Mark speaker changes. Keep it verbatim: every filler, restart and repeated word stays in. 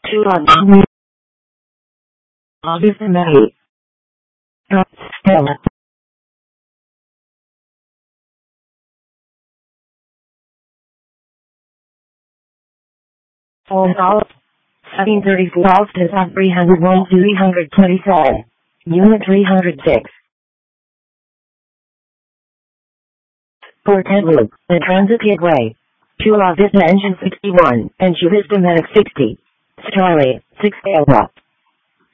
Speaker 1: two on August May. Stella. Phone call. seven thirty-four Austin on three hundred one to three hundred twenty-seven. Unit three hundred six. Port Edloop, the Transit Gateway. Chula Vista Engine sixty-one, and Chuvista Medic sixty. Charlie, six Alpha.